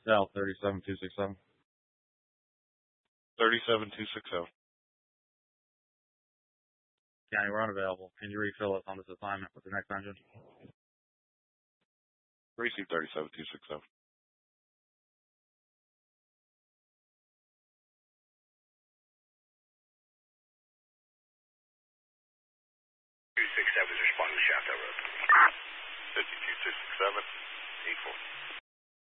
South 37267. 37260. County, we're unavailable. Can you refill us on this assignment with the next engine? Receive 37260. 267 is responding to Shaft Road. 52667, 84.